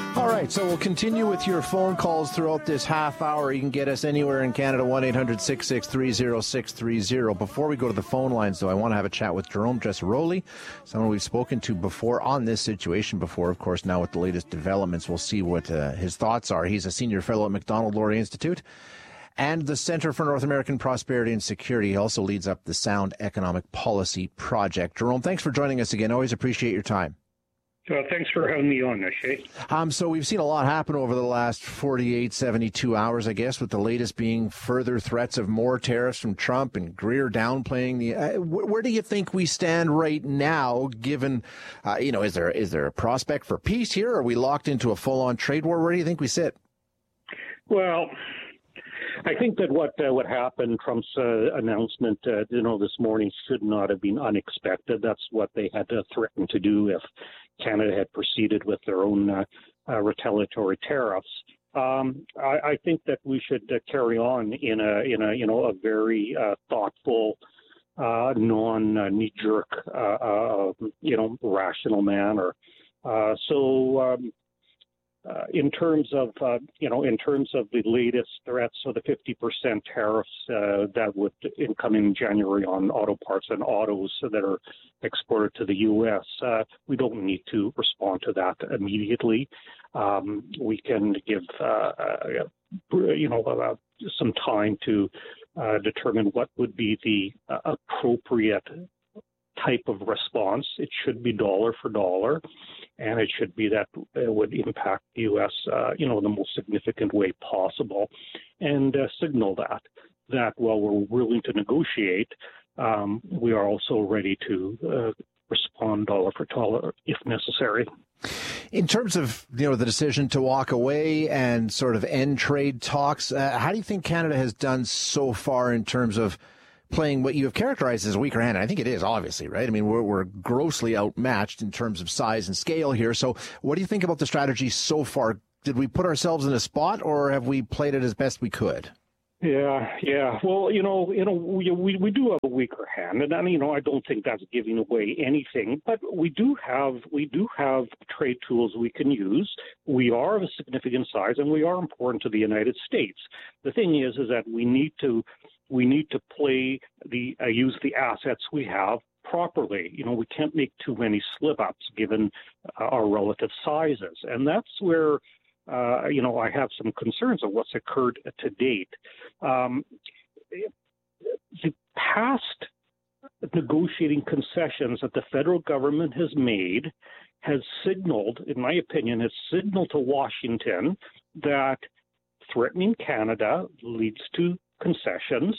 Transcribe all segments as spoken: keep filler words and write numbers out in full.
All right, so we'll continue with your phone calls throughout this half hour. You can get us anywhere in Canada, one eight hundred six six three oh six three oh. Before we go to the phone lines, though, I want to have a chat with Jerome Dressaroli, someone we've spoken to before on this situation before. Of course, now with the latest developments, we'll see what uh, his thoughts are. He's a senior fellow at Macdonald-Laurier Institute and the Center for North American Prosperity and Security. He also leads up the Sound Economic Policy Project. Jerome, thanks for joining us again. Always appreciate your time. Uh, thanks for having me on, Shay. Um, so we've seen a lot happen over the last forty-eight, seventy-two hours, I guess, with the latest being further threats of more tariffs from Trump and Greer downplaying the. Uh, where do you think we stand right now? Given, uh, you know, is there is there a prospect for peace here? Are we locked into a full-on trade war? Where do you think we sit? Well, I think that what uh, what happened, Trump's uh, announcement, uh, you know, this morning should not have been unexpected. That's what they had to threaten to do if Canada had proceeded with their own uh, uh, retaliatory tariffs. Um, I, I think that we should uh, carry on in a in a you know a very uh, thoughtful, uh, non uh, knee jerk, uh, uh, you know, rational manner. Uh, so. Um, Uh, in terms of, uh, you know, in terms of the latest threats, so the fifty percent tariffs uh, that would come in January on auto parts and autos that are exported to the U S, uh, we don't need to respond to that immediately. Um, we can give, uh, uh, you know, uh, some time to uh, determine what would be the uh, appropriate type of response. It should be dollar for dollar, and it should be that it would impact the U S, uh, you know, in the most significant way possible, and uh, signal that that while we're willing to negotiate, um, we are also ready to uh, respond dollar for dollar if necessary. In terms of, you know, the decision to walk away and sort of end trade talks, uh, how do you think Canada has done so far in terms of playing what you have characterized as a weaker hand? And I think it is, obviously, right? I mean, we're, we're grossly outmatched in terms of size and scale here. So what do you think about the strategy so far? Did we put ourselves in a spot, or have we played it as best we could? Yeah, yeah. Well, you know, you know, we we, we do have a weaker hand, and, and you know, I don't think that's giving away anything. But we do have we do have trade tools we can use. We are of a significant size, and we are important to the United States. The thing is, is that we need to we need to play the uh, use the assets we have properly. You know, we can't make too many slip-ups given uh, our relative sizes, and that's where. Uh, you know, I have some concerns of what's occurred to date. Um, the past negotiating concessions that the federal government has made has signaled, in my opinion, has signaled to Washington that threatening Canada leads to concessions,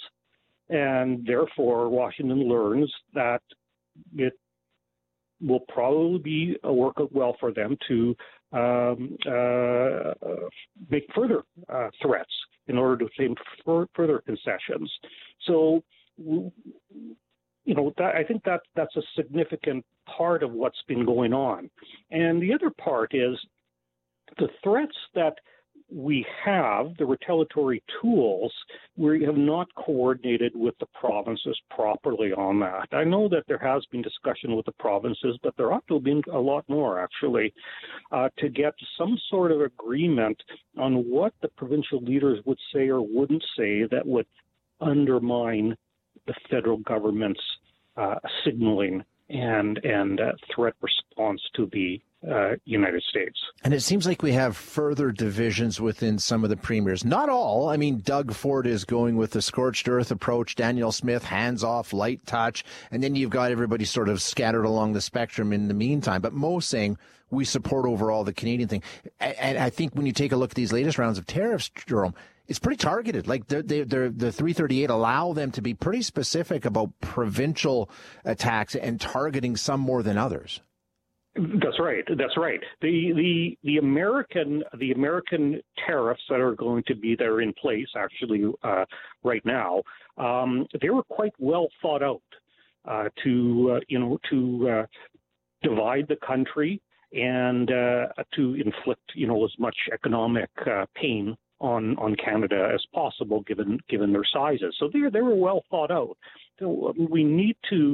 and therefore Washington learns that it will probably be a work out well for them to um, uh, make further uh, threats in order to obtain further concessions. So, you know, that, I think that that's a significant part of what's been going on. And the other part is the threats that we have, the retaliatory tools, we have not coordinated with the provinces properly on that. I know that there has been discussion with the provinces, but there ought to have been a lot more, actually, uh, to get some sort of agreement on what the provincial leaders would say or wouldn't say that would undermine the federal government's uh, signaling and, and uh, threat response to the Uh, United States. And it seems like we have further divisions within some of the premiers. Not all. I mean, Doug Ford is going with the scorched earth approach. Danielle Smith, hands off, light touch. And then you've got everybody sort of scattered along the spectrum in the meantime. But most saying we support overall the Canadian thing. And I think when you take a look at these latest rounds of tariffs, Jerome, it's pretty targeted. Like they're, they're, they're, the three thirty-eight allow them to be pretty specific about provincial attacks and targeting some more than others. That's right. That's right. The the the American the American tariffs that are going to be there in place actually uh, right now, um, they were quite well thought out uh, to uh, you know to uh, divide the country and uh, to inflict you know as much economic uh, pain on on Canada as possible given given their sizes. So they they were well thought out. So we need to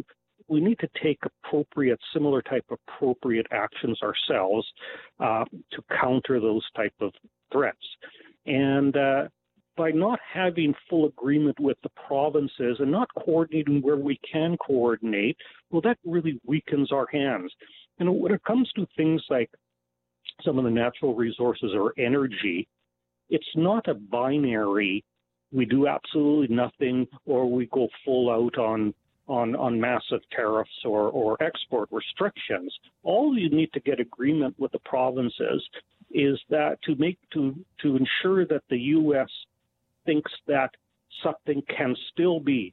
we need to take appropriate, similar type appropriate actions ourselves uh, to counter those type of threats. And uh, by not having full agreement with the provinces and not coordinating where we can coordinate, well, that really weakens our hands. And when it comes to things like some of the natural resources or energy, it's not a binary, we do absolutely nothing or we go full out on on, on massive tariffs or, or export restrictions. All you need to get agreement with the provinces is that to make to to ensure that the U S thinks that something can still be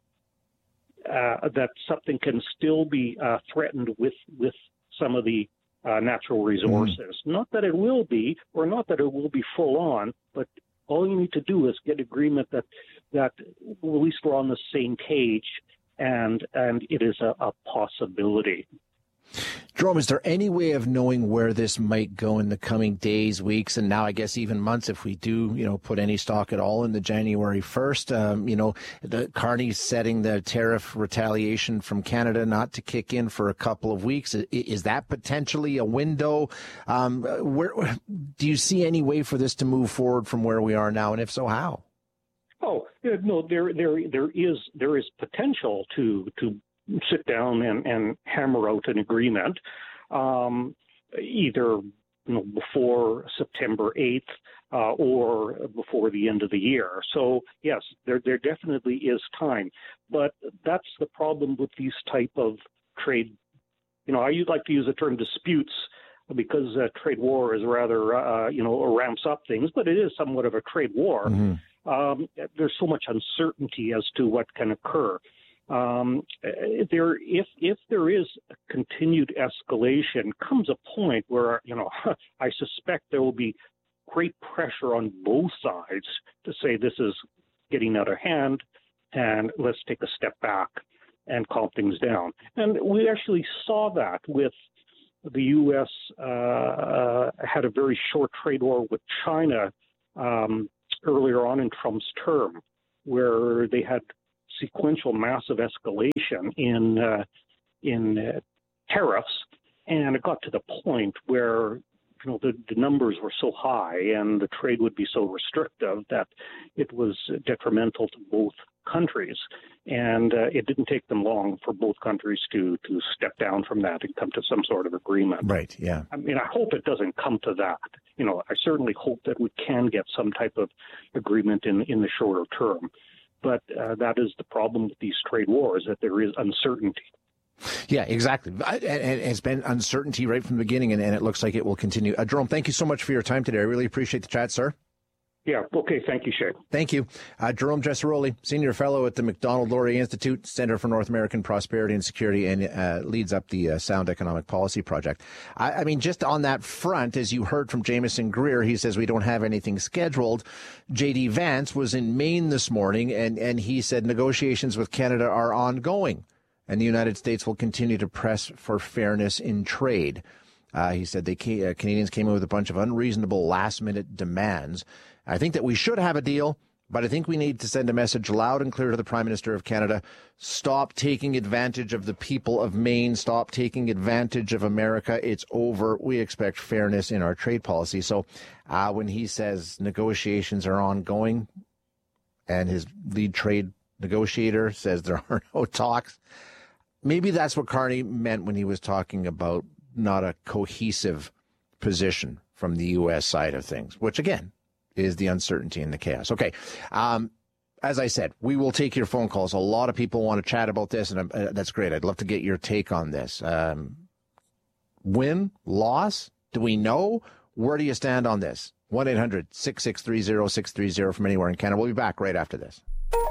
uh, that something can still be uh, threatened with with some of the uh, natural resources. Mm-hmm. Not that it will be, or not that it will be full on, but all you need to do is get agreement that that at least we're on the same page, and and it is a, a possibility. Jerome, is there any way of knowing where this might go in the coming days, weeks, and now I guess even months if we do, you know, put any stock at all in the January first? Um, you know, the Carney's setting the tariff retaliation from Canada not to kick in for a couple of weeks. Is that potentially a window? Um, where do you see any way for this to move forward from where we are now, and if so, how? Oh, no, there there there is there is potential to to. sit down and, and hammer out an agreement, um, either you know, before September eighth uh, or before the end of the year. So, yes, there there definitely is time. But that's the problem with these type of trade. You know, I like to use the term disputes because uh, trade war is rather, uh, you know, ramps up things, but it is somewhat of a trade war. Mm-hmm. Um, there's so much uncertainty as to what can occur. Um, there, if if there is a continued escalation, comes a point where, you know, I suspect there will be great pressure on both sides to say this is getting out of hand and let's take a step back and calm things down. And we actually saw that with the U S uh, had a very short trade war with China um, earlier on in Trump's term, where they had sequential massive escalation in uh, in uh, tariffs, and it got to the point where you know the, the numbers were so high and the trade would be so restrictive that it was detrimental to both countries. And uh, it didn't take them long for both countries to to step down from that and come to some sort of agreement. Right. Yeah. I mean, I hope it doesn't come to that. You know, I certainly hope that we can get some type of agreement in in the shorter term. But uh, that is the problem with these trade wars, that there is uncertainty. Yeah, exactly. And it's been uncertainty right from the beginning, and, and it looks like it will continue. Uh, Jerome, thank you so much for your time today. I really appreciate the chat, sir. Yeah, okay. Thank you, Shay. Thank you. Uh, Jerome Gesaroli, Senior Fellow at the Macdonald-Laurier Institute, Center for North American Prosperity and Security, and uh, leads up the uh, Sound Economic Policy Project. I, I mean, just on that front, as you heard from Jameson Greer, he says we don't have anything scheduled. J D Vance was in Maine this morning, and, and he said negotiations with Canada are ongoing, and the United States will continue to press for fairness in trade. Uh, he said they came, uh, Canadians came in with a bunch of unreasonable last-minute demands. I think that we should have a deal, but I think we need to send a message loud and clear to the Prime Minister of Canada. Stop taking advantage of the people of Maine. Stop taking advantage of America. It's over. We expect fairness in our trade policy. So uh, when he says negotiations are ongoing and his lead trade negotiator says there are no talks, maybe that's what Carney meant when he was talking about not a cohesive position from the U S side of things, which, again, is the uncertainty and the chaos. Okay. Um, as I said, we will take your phone calls. A lot of people want to chat about this, and uh, that's great. I'd love to get your take on this. Um, win, loss? Do we know? Where do you stand on this? one eight hundred six six three zero six three zero from anywhere in Canada. We'll be back right after this.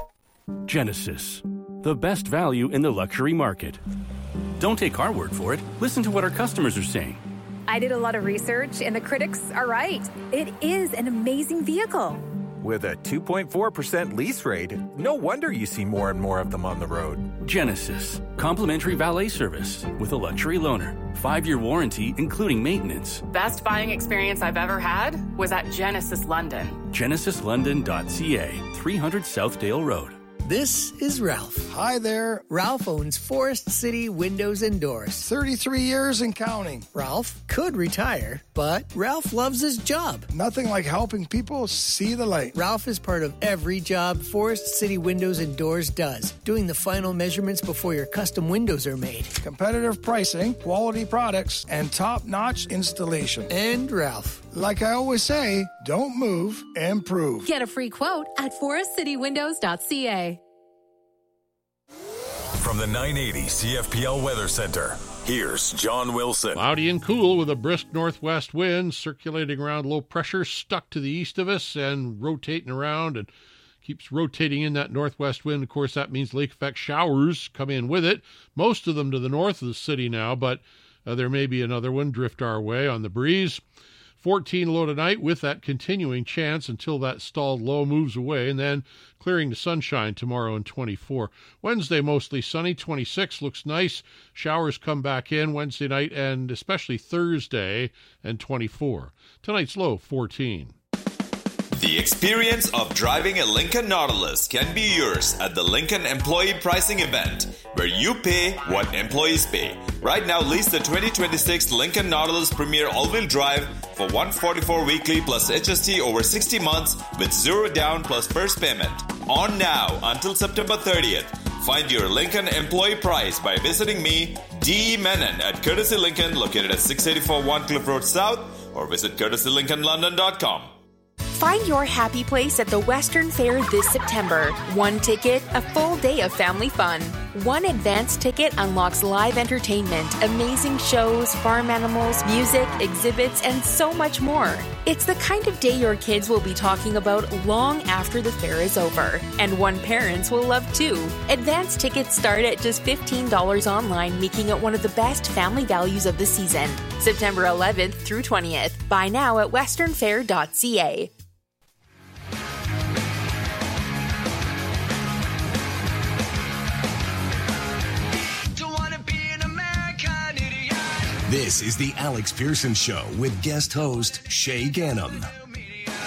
Genesis, the best value in the luxury market. Don't take our word for it. Listen to what our customers are saying. I did a lot of research, and the critics are right. It is an amazing vehicle. With a two point four percent lease rate, no wonder you see more and more of them on the road. Genesis, complimentary valet service with a luxury loaner. Five-year warranty, including maintenance. Best buying experience I've ever had was at Genesis London. genesis london dot c a, three hundred Southdale Road. This is Ralph. Hi there. Ralph owns Forest City Windows and Doors. thirty-three years and counting. Ralph could retire, but Ralph loves his job. Nothing like helping people see the light. Ralph is part of every job Forest City Windows and Doors does, doing the final measurements before your custom windows are made. Competitive pricing, quality products, and top-notch installation. And Ralph. Like I always say, don't move, improve. Get a free quote at forest city windows dot c a. From the nine eighty C F P L Weather Center, here's John Wilson. Cloudy and cool with a brisk northwest wind circulating around low pressure stuck to the east of us and rotating around and keeps rotating in that northwest wind. Of course, that means lake effect showers come in with it. Most of them to the north of the city now, but uh, there may be another one drift our way on the breeze. fourteen low tonight with that continuing chance until that stalled low moves away, and then clearing to sunshine tomorrow and twenty-four. Wednesday mostly sunny, twenty-six looks nice. Showers come back in Wednesday night and especially Thursday, and twenty-four. Tonight's low, fourteen. The experience of driving a Lincoln Nautilus can be yours at the Lincoln Employee Pricing Event, where you pay what employees pay. Right now, lease the twenty twenty-six Lincoln Nautilus Premier All-Wheel Drive for one hundred forty-four dollars weekly plus H S T over sixty months with zero down plus first payment. On now until September thirtieth. Find your Lincoln employee price by visiting me, D. Menon, at Courtesy Lincoln, located at six eighty-four One Cliff Road South, or visit courtesy lincoln london dot com. Find your happy place at the Western Fair this September. One ticket, a full day of family fun. One advance ticket unlocks live entertainment, amazing shows, farm animals, music, exhibits, and so much more. It's the kind of day your kids will be talking about long after the fair is over. And one parents will love too. Advance tickets start at just fifteen dollars online, making it one of the best family values of the season. September eleventh through twentieth. Buy now at western fair dot c a. This is the Alex Pearson Show with guest host Shay Ganem.